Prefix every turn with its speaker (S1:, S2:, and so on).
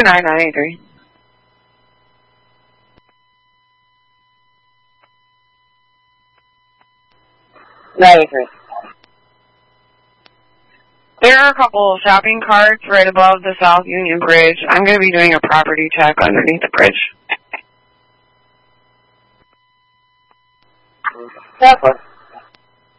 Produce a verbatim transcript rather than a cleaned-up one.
S1: nine, nine eighty-three.
S2: ninety-three.
S1: There are a couple of shopping carts right above the South Union Bridge. I'm going to be doing a property check underneath the bridge.
S2: That's fine.